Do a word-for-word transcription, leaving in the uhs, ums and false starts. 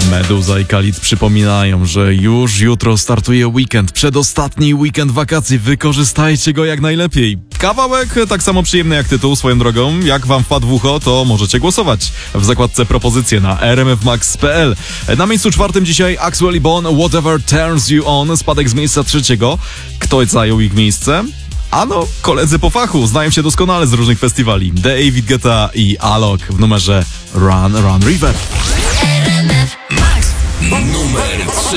Meduza i Khalid przypominają, że już jutro startuje weekend, przedostatni weekend wakacji, wykorzystajcie go jak najlepiej. Kawałek tak samo przyjemny jak tytuł, swoją drogą, jak wam wpadł w ucho, to możecie głosować w zakładce propozycje na r m f max kropka p l. Na miejscu czwartym dzisiaj Axwell i Bon, Whatever Turns You On, spadek z miejsca trzeciego. Kto zajął ich miejsce? Ano, koledzy po fachu, znają się doskonale z różnych festiwali. David Guetta i Alok w numerze Run, Run River. Numer trzy.